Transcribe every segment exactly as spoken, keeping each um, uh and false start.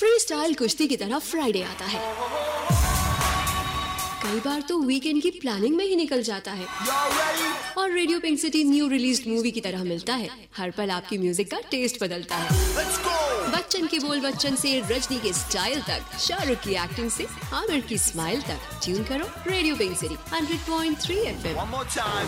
Free style कुश्ती की तरह फ्राइडे आता है, कई बार तो वीकेंड की प्लानिंग में ही निकल जाता है। और radio pink city new released movie की तरह मिलता है, हर पल आपकी म्यूजिक का टेस्ट बदलता है। बच्चन के बोल बच्चन से रजनी के स्टाइल तक, शाहरुख की एक्टिंग से आमिर की स्माइल तक, ट्यून करो radio pink city hundred point three FM.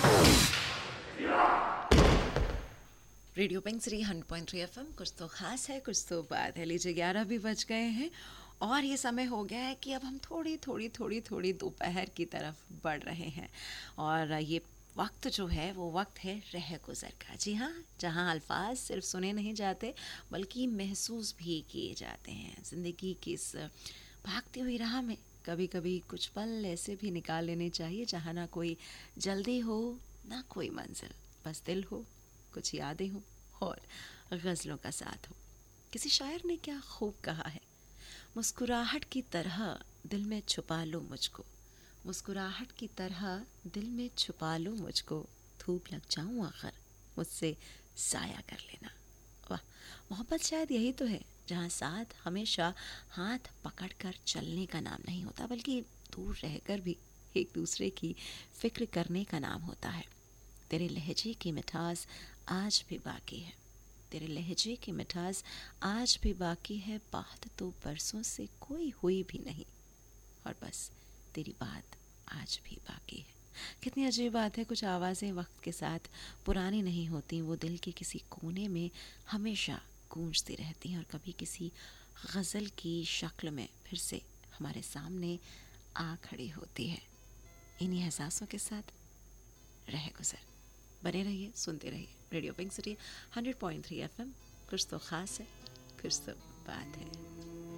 Radio pink city hundred point three FM. कुछ तो खास है, कुछ तो बात है। लीजिए, ग्यारह भी बज गए हैं और ये समय हो गया है कि अब हम थोड़ी थोड़ी थोड़ी थोड़ी दोपहर की तरफ बढ़ रहे हैं। और ये वक्त जो है वो वक्त है रह गुज़र का। जी हाँ, जहाँ अल्फाज सिर्फ सुने नहीं जाते बल्कि महसूस भी किए जाते हैं। ज़िंदगी की इस भागती हुई राह में कभी कभी कुछ पल ऐसे भी निकाल लेने चाहिए जहाँ ना कोई जल्दी हो ना कोई मंजिल, बस दिल हो, कुछ यादें हो और गज़लों का साथ हो। किसी शायर ने क्या खूब कहा है, मुस्कुराहट की तरह दिल में छुपा लो मुझको, मुस्कुराहट की तरह दिल में छुपा लो मुझको, धूप लग जाऊं अगर मुझसे साया कर लेना। वाह, मोहब्बत शायद यही तो है जहाँ साथ हमेशा हाथ पकड़कर चलने का नाम नहीं होता बल्कि दूर रहकर भी एक दूसरे की फिक्र करने का नाम होता है। तेरे लहजे की मिठास आज भी बाकी है, तेरे लहजे की मिठास आज भी बाकी है, बात तो बरसों से कोई हुई भी नहीं और बस तेरी बात आज भी बाकी है। कितनी अजीब बात है, कुछ आवाज़ें वक्त के साथ पुरानी नहीं होती, वो दिल के किसी कोने में हमेशा गूंजती रहती हैं और कभी किसी गज़ल की शक्ल में फिर से हमारे सामने आ खड़ी होती है। इन्हीं एहसासों के साथ रह गुज़र। बने रहिए, सुनते रहिए radio pink city hundred point three FM. कुछ तो खास है, कुछ तो बात है।